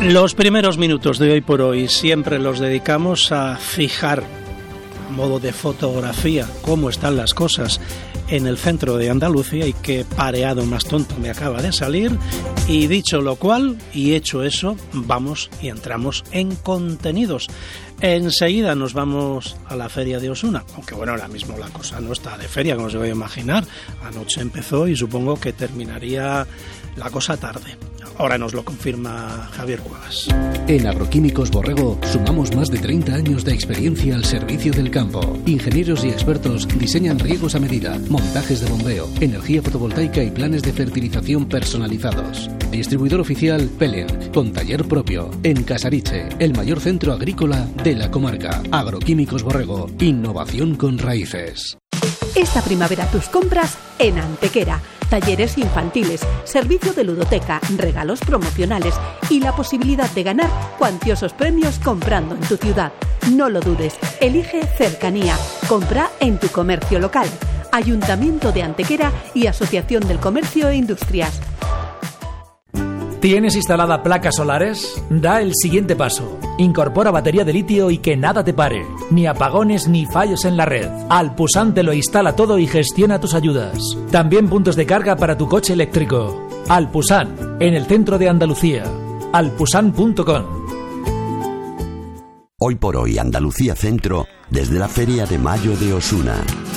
Los primeros minutos de Hoy por Hoy siempre los dedicamos a fijar, a modo de fotografía, cómo están las cosas en el centro de Andalucía, y qué pareado más tonto me acaba de salir. Y dicho lo cual, y hecho eso, vamos y entramos en contenidos. Enseguida nos vamos a la feria de Osuna, aunque bueno, ahora mismo la cosa no está de feria, como se puede imaginar. Anoche empezó y supongo que terminaría la cosa tarde. Ahora nos lo confirma Javier Cuevas. En Agroquímicos Borrego sumamos más de 30 años de experiencia al servicio del campo. Ingenieros y expertos diseñan riegos a medida, montajes de bombeo, energía fotovoltaica y planes de fertilización personalizados. Distribuidor oficial Pelen, con taller propio, en Casariche, el mayor centro agrícola de la comarca. Agroquímicos Borrego, innovación con raíces. Esta primavera tus compras en Antequera. Talleres infantiles, servicio de ludoteca, regalos promocionales y la posibilidad de ganar cuantiosos premios comprando en tu ciudad. No lo dudes, elige cercanía. Compra en tu comercio local. Ayuntamiento de Antequera y Asociación del Comercio e Industrias. ¿Tienes instalada placas solares? Da el siguiente paso. Incorpora batería de litio y que nada te pare. Ni apagones ni fallos en la red. Alpusan te lo instala todo y gestiona tus ayudas. También puntos de carga para tu coche eléctrico. Alpusan, en el centro de Andalucía. alpusan.com. Hoy por Hoy Andalucía Centro, desde la Feria de Mayo de Osuna.